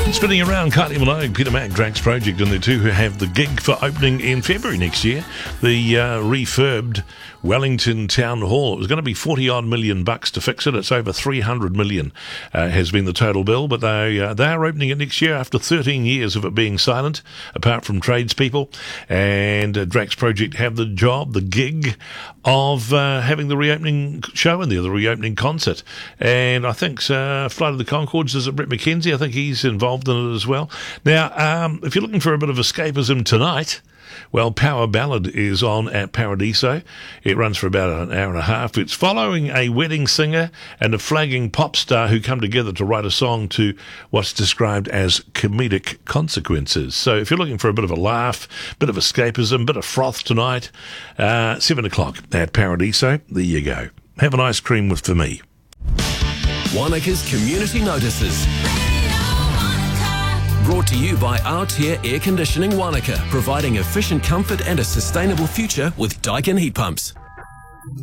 Spinning around Kylie Minogue, Peter Mac, Drax Project, and the two who have the gig for opening in February next year. The refurbed Wellington Town Hall. It was going to be $40-odd million to fix it. It's over $300 million has been the total bill, but they are opening it next year after 13 years of it being silent, apart from tradespeople. And Drax Project have the job, the gig of having the reopening show in there, the reopening concert. And I think Flight of the Conchords, is it Brett McKenzie? I think he's involved in it as well. Now, if you're looking for a bit of escapism tonight, well, Power Ballad is on at Paradiso. It runs for about an hour and a half. It's following a wedding singer and a flagging pop star who come together to write a song to what's described as comedic consequences. So if you're looking for a bit of a laugh, bit of escapism, bit of froth tonight, 7 o'clock at Paradiso, there you go. Have an ice cream with for me. Wanaka's Community Notices. Brought to you by Artier Air Conditioning Wanaka, providing efficient comfort and a sustainable future with Daikin heat pumps.